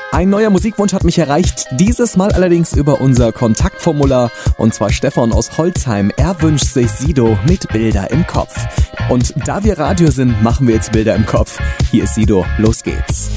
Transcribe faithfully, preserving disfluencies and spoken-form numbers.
Ein neuer Musikwunsch hat mich erreicht, dieses Mal allerdings über unser Kontaktformular. Und zwar Stefan aus Holzheim. Er wünscht sich Sido mit Bilder im Kopf. Und da wir Radio sind, machen wir jetzt Bilder im Kopf. Hier ist Sido, los geht's.